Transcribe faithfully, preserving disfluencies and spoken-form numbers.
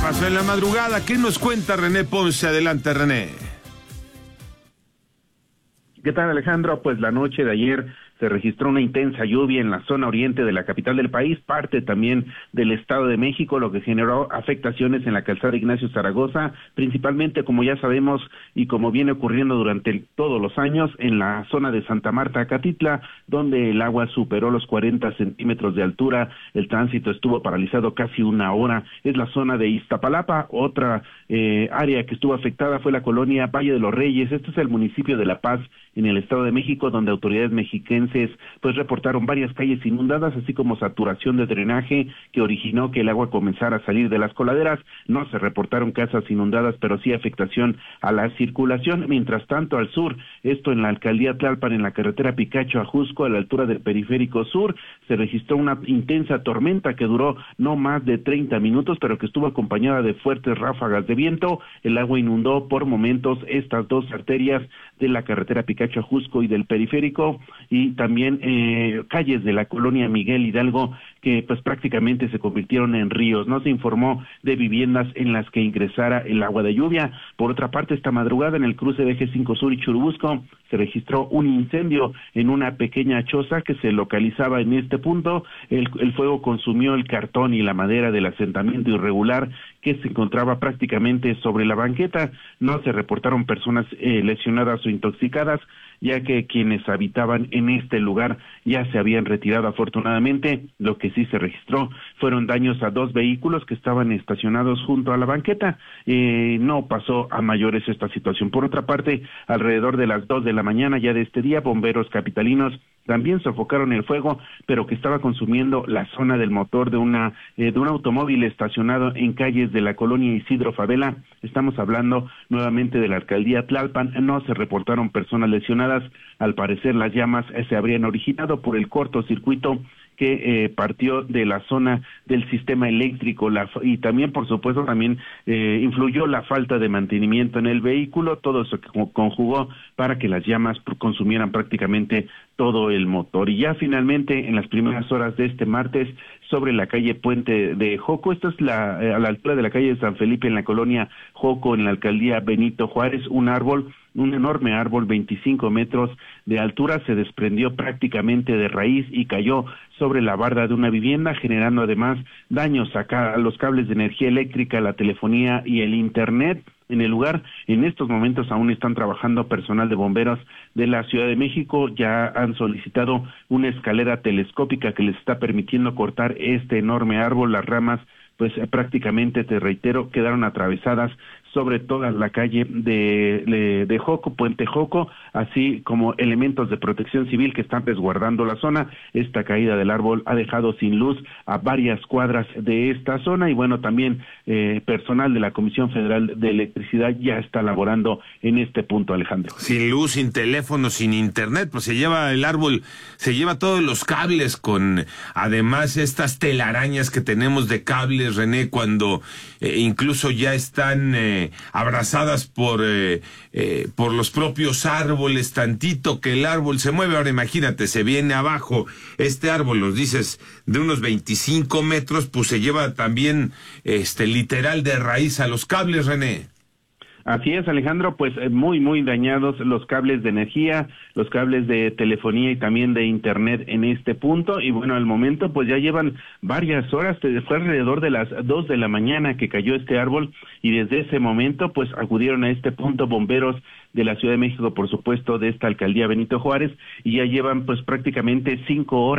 pasó en la madrugada? ¿Qué nos cuenta René Ponce? Adelante, René. ¿Qué tal, Alejandro? Pues la noche de ayer se registró una intensa lluvia en la zona oriente de la capital del país, parte también del Estado de México, lo que generó afectaciones en la calzada Ignacio Zaragoza, principalmente, como ya sabemos y como viene ocurriendo durante el, todos los años, en la zona de Santa Marta, Acatitla, donde el agua superó los cuarenta centímetros de altura, el tránsito estuvo paralizado casi una hora. Es la zona de Iztapalapa. Otra eh, área que estuvo afectada fue la colonia Valle de los Reyes. Este es el municipio de La Paz, en el Estado de México, donde autoridades mexicanas pues reportaron varias calles inundadas, así como saturación de drenaje que originó que el agua comenzara a salir de las coladeras. No se reportaron casas inundadas, pero sí afectación a la circulación. Mientras tanto, al sur, esto en la alcaldía Tlalpan, en la carretera Picacho a Jusco, a la altura del periférico sur, se registró una intensa tormenta que duró no más de treinta minutos, pero que estuvo acompañada de fuertes ráfagas de viento. El agua inundó por momentos estas dos arterias de la carretera Picacho a Jusco y del periférico, y también eh, calles de la colonia Miguel Hidalgo, que pues prácticamente se convirtieron en ríos. No se informó de viviendas en las que ingresara el agua de lluvia. Por otra parte, esta madrugada en el cruce de Eje cinco Sur y Churubusco se registró un incendio en una pequeña choza que se localizaba en este punto. El, el fuego consumió el cartón y la madera del asentamiento irregular que se encontraba prácticamente sobre la banqueta. No se reportaron personas eh, lesionadas o intoxicadas, ya que quienes habitaban en este lugar ya se habían retirado afortunadamente. Lo que sí se registró fueron daños a dos vehículos que estaban estacionados junto a la banqueta. Eh, no pasó a mayores esta situación. Por otra parte, alrededor de las dos de la mañana ya de este día, bomberos capitalinos también sofocaron el fuego, pero que estaba consumiendo la zona del motor de una eh, de un automóvil estacionado en calles de la colonia Isidro Favela. Estamos hablando nuevamente de la alcaldía Tlalpan. No se reportaron personas lesionadas. Al parecer, las llamas eh, se habrían originado por el cortocircuito que eh, partió de la zona del sistema eléctrico, la, y también, por supuesto, también eh, influyó la falta de mantenimiento en el vehículo. Todo eso conjugó para que las llamas consumieran prácticamente todo el motor. Y ya finalmente, en las primeras horas de este martes, sobre la calle Puente de Joco, esto es la, eh, a la altura de la calle de San Felipe, en la colonia Joco, en la alcaldía Benito Juárez, un árbol, un enorme árbol, veinticinco metros de altura, se desprendió prácticamente de raíz y cayó sobre la barda de una vivienda, generando además daños acá a los cables de energía eléctrica, la telefonía y el internet. En el lugar, en estos momentos aún están trabajando personal de bomberos de la Ciudad de México. Ya han solicitado una escalera telescópica que les está permitiendo cortar este enorme árbol. Las ramas, pues prácticamente, te reitero, quedaron atravesadas sobre toda la calle de, de, de Joco, Puente Joco, así como elementos de protección civil que están resguardando la zona. Esta caída del árbol ha dejado sin luz a varias cuadras de esta zona, y bueno, también eh, personal de la Comisión Federal de Electricidad ya está laborando en este punto, Alejandro. Sin luz, sin teléfono, sin internet, pues se lleva el árbol, se lleva todos los cables, con además estas telarañas que tenemos de cables, René, cuando eh, incluso ya están eh, abrazadas por eh, eh, por los propios árboles, tantito que el árbol se mueve. Ahora imagínate, se viene abajo este árbol, nos dices, de unos veinticinco metros, pues se lleva también este literal de raíz a los cables, René. Así es, Alejandro, pues muy, muy dañados los cables de energía, los cables de telefonía y también de internet en este punto. Y bueno, al momento pues ya llevan varias horas, fue alrededor de las dos de la mañana que cayó este árbol, y desde ese momento pues acudieron a este punto bomberos de la Ciudad de México, por supuesto, de esta alcaldía Benito Juárez, y ya llevan pues prácticamente cinco horas